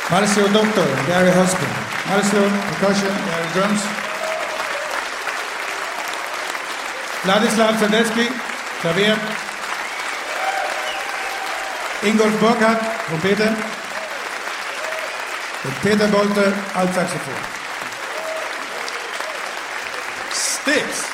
Marcio Doctor, Gary Husband. Marcio, percussion, Gary drums. Vladislav Sadetsky, Klavier. Ingolf Burkhardt, Trompete. Und Peter Bolte, Altsaxophon. Styx.